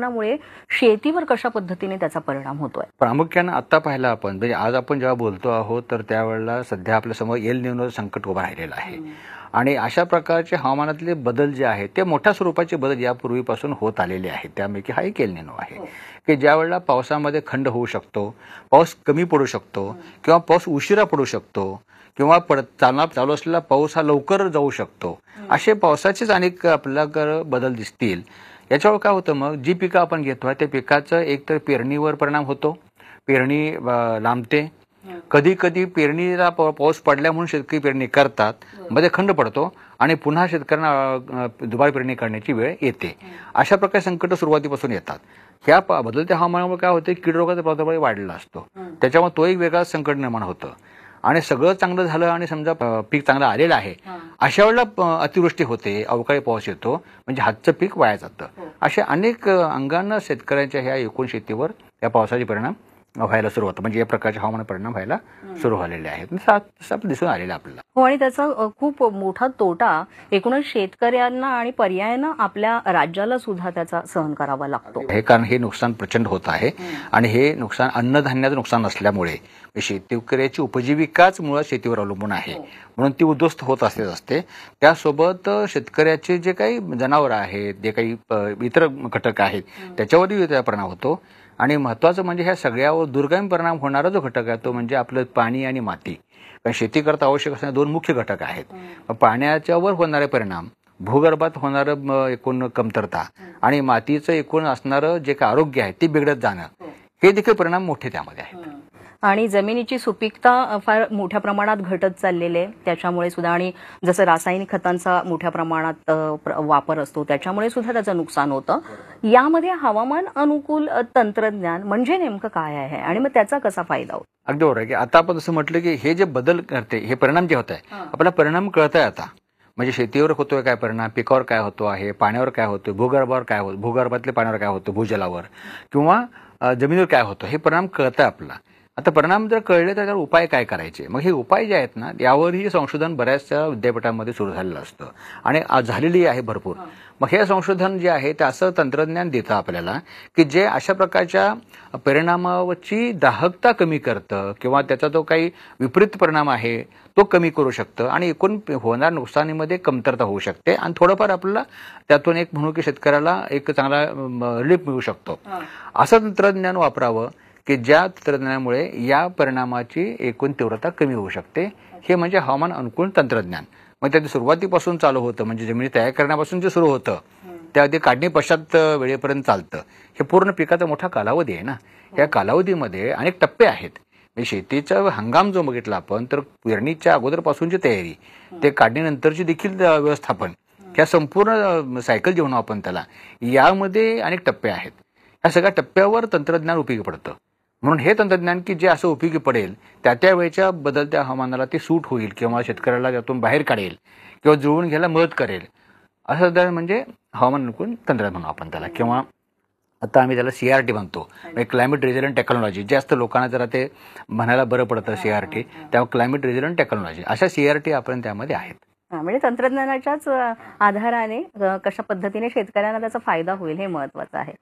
वातावरणामुळे शेतीवर कशा पद्धतीने त्याचा परिणाम होतोय? प्रामुख्याने आता पाहिलं आपण, म्हणजे आज आपण जेव्हा बोलतो आहोत तर त्यावेळेला सध्या आपल्या समोर एल निनो संकट उभं राहिलेलं आहे. आणि अशा प्रकारचे हवामानातले बदल जे आहेत ते मोठ्या स्वरूपाचे बदल यापूर्वीपासून होत आलेले आहेत. त्यापैकी हा एक एल निनो आहे की ज्या वेळेला पावसामध्ये खंड होऊ शकतो, पाऊस कमी पडू शकतो किंवा पाऊस उशिरा पडू शकतो किंवा चालू असलेला पाऊस हा लवकर जाऊ शकतो. असे पावसाचेच अनेक आपल्याला बदल दिसतील. याच्यावर काय होतं, मग जी पिकं आपण घेतो त्या पिकाचं एकतर पेरणीवर परिणाम होतो, पेरणी लांबते. कधी कधी पेरणीला पाऊस पडल्या म्हणून शेतकरी पेरणी करतात, मध्ये खंड पडतो आणि पुन्हा शेतकऱ्यांना दुबार पेरणी करण्याची वेळ येते. अशा प्रकारे संकट सुरुवातीपासून येतात. ह्या बदलत्या हवामानामुळे काय होते, कीड रोगाचा प्रादुर्भाव वाढलेला असतो, त्याच्यामुळे तो एक वेगळा संकट निर्माण होतं. आणि सगळं चांगलं झालं आणि समजा पीक चांगलं आलेलं आहे, अशा वेळेला अतिवृष्टी होते, अवकाळी पाऊस येतो, म्हणजे हातचं पीक वाया जातं. अशा अनेक अंगानं शेतकऱ्यांच्या ह्या एकूण शेतीवर या पावसाचे परिणाम व्हायला सुरू होतं, म्हणजे या प्रकारचे हवामान परिणाम व्हायला सुरू झालेले आहेत. असं दिसून आलेलं आपल्याला. हो, आणि त्याचा खूप मोठा तोटा एकूणच शेतकऱ्यांना आणि पर्यायानं आपल्या राज्याला सुद्धा त्याचा सहन करावा लागतो. हे कारण हे नुकसान प्रचंड होत आहे आणि हे नुकसान अन्नधान्याचं नुकसान असल्यामुळे शेतकऱ्याची उपजीविकाच मुळात शेतीवर अवलंबून आहे, म्हणून ती उद्ध्वस्त होत असते. त्यासोबत शेतकऱ्याचे जे काही जनावरं आहेत, जे काही इतर घटक आहेत त्याच्यावरही त्याचा परिणाम होतो. आणि महत्वाचं म्हणजे ह्या सगळ्यावर दुर्गम परिणाम होणारा जो घटक आहे तो म्हणजे आपलं पाणी आणि माती. कारण शेती करता आवश्यक असणारे दोन मुख्य घटक आहेत. पाण्याच्यावर होणारे परिणाम, भूगर्भात होणारं एकूण कमतरता आणि मातीचं एकूण असणारं जे काही आरोग्य आहे ते बिघडत जाणं, हे देखील परिणाम मोठे त्यामध्ये आहेत. आणि जमिनीची सुपीकता फार मोठ्या प्रमाणात घटत चाललेली आहे त्याच्यामुळे सुद्धा, आणि जसं रासायनिक खतांचा मोठ्या प्रमाणात वापर असतो त्याच्यामुळे सुद्धा त्याचं नुकसान होतं. यामध्ये हवामान अनुकूल तंत्रज्ञान म्हणजे नेमकं काय आहे आणि मग त्याचा कसा फायदा होतो? अगदी बरोबर आहे की आता आपण जसं म्हटलं की हे जे बदल करते, हे परिणाम जे होत आहे, आपल्याला परिणाम कळत आहे आता. म्हणजे शेतीवर होतोय काय परिणाम, पिकावर काय होतो आहे, पाण्यावर काय होतोय, भूगर्भावर काय होतं, भूगर्भातल्या पाण्यावर काय होतं, भूजलावर किंवा जमिनीवर काय होतं, हे परिणाम कळत आहे आपल्याला. आता परिणाम जर कळले तर त्यावर उपाय काय करायचे, मग हे उपाय जे आहेत ना यावरही संशोधन बऱ्याचशा विद्यापीठांमध्ये सुरू झालेलं असतं आणि झालेली आहे भरपूर. मग हे संशोधन जे आहे ते असं तंत्रज्ञान देतं आपल्याला की जे अशा प्रकारच्या परिणामाची दाहकता कमी करतं किंवा त्याचा जो काही विपरीत परिणाम आहे तो कमी करू शकतं आणि एकूण होणाऱ्या नुकसानीमध्ये कमतरता होऊ शकते आणि थोडंफार आपल्याला त्यातून एक म्हणू की शेतकऱ्याला एक चांगला रिलीफ मिळू शकतो. असं तंत्रज्ञान वापरावं की ज्या तंत्रज्ञानामुळे या परिणामाची एकूण तीव्रता कमी होऊ शकते. हे म्हणजे हवामान अनुकूल तंत्रज्ञान. मग त्याची सुरुवातीपासून चालू होतं, म्हणजे जमिनी तयार करण्यापासून जे सुरू होतं त्या अगदी काढणी पश्चात वेळेपर्यंत चालतं. हे पूर्ण पिकाचा मोठा कालावधी आहे ना. या कालावधीमध्ये अनेक टप्पे आहेत. म्हणजे शेतीचा हंगाम जो बघितला आपण तर पेरणीच्या अगोदरपासूनची तयारी, ते काढणीनंतरची देखील व्यवस्थापन, ह्या संपूर्ण सायकल जे म्हणू आपण त्याला, यामध्ये अनेक टप्पे आहेत. या सगळ्या टप्प्यावर तंत्रज्ञान उपयोगी पडतं. म्हणून हे तंत्रज्ञान की जे असं उपयोगी पडेल त्या वेळेच्या बदलत्या हवामानाला ते सूट होईल किंवा शेतकऱ्याला त्यातून बाहेर काढेल किंवा जुळवून घ्यायला मदत करेल, असं म्हणजे हवामान अनुकूल तंत्रज्ञान म्हणू आपण त्याला. किंवा आता आम्ही त्याला CRT म्हणतो, क्लायमेट रेझिलियंट टेक्नॉलॉजी. जास्त लोकांना जरा ते म्हणायला बरं पडतं CRT, त्यामुळे क्लायमेट रेझिलियंट टेक्नॉलॉजी, अशा CRT आपण त्यामध्ये आहेत. म्हणजे तंत्रज्ञानाच्याच आधाराने कशा पद्धतीने शेतकऱ्यांना त्याचा फायदा होईल हे महत्वाचं आहे.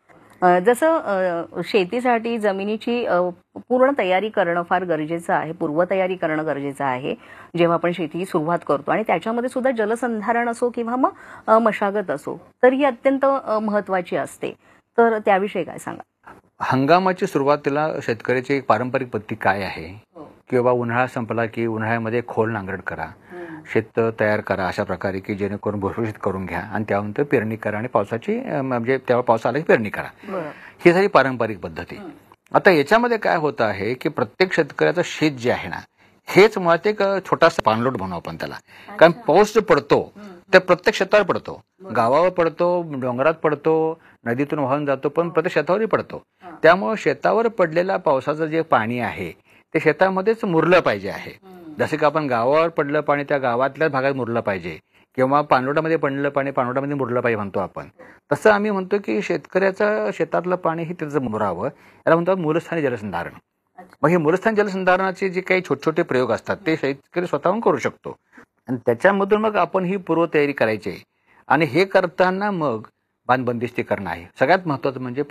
जसं शेतीसाठी जमिनीची पूर्ण तयारी करणं फार गरजेचं आहे, पूर्वतयारी करणं गरजेचं आहे जेव्हा आपण शेती सुरुवात करतो, आणि त्याच्यामध्ये सुद्धा जलसंधारण असो किंवा मग मशागत असो तर ही अत्यंत महत्वाची असते. तर त्याविषयी काय सांगा? हंगामाची सुरुवातीला शेतकऱ्याची एक पारंपरिक पद्धती काय आहे, किंवा उन्हाळा संपला की उन्हाळ्यामध्ये खोल नांगरट करा, शेत तयार करा अशा प्रकारे की जेणेकरून भुसभुशीत करून घ्या आणि त्यानंतर पेरणी करा आणि पावसाची म्हणजे तेव्हा पाऊस आला की पेरणी करा. ही झाली पारंपरिक पद्धती. आता याच्यामध्ये काय होतं आहे की प्रत्येक शेतकऱ्याचं शेत जे आहे ना हेच मुळात एक छोटासा पाणलोट म्हणू आपण त्याला. कारण पाऊस जो पडतो ते प्रत्येक शेतावर पडतो, गावावर पडतो, डोंगरात पडतो, नदीतून वाहून जातो, पण प्रत्येक शेतावरही पडतो. त्यामुळे शेतावर पडलेला पावसाचं जे पाणी आहे ते शेतामध्येच मुरलं पाहिजे आहे. जसे की आपण गावावर पडलं पाणी त्या गावातल्याच भागात मुरलं पाहिजे किंवा पाणलोटामध्ये पडलेलं पाणी पाणलोटामध्ये मुरलं पाहिजे म्हणतो आपण. तसं आम्ही म्हणतो की शेतकऱ्याचं शेतातलं पाणी हे त्याचं मुरावं, याला म्हणतो मूलस्थानी जलसंधारण. मग हे मूलस्थानी जलसंधारणाचे जे काही छोटे छोटे प्रयोग असतात ते शेतकरी स्वतःहून करू शकतो आणि त्याच्यामधून मग आपण ही पूर्वतयारी करायची आणि हे करताना मग बांधबंदिस्ती करणं आहे. सगळ्यात महत्वाचं म्हणजे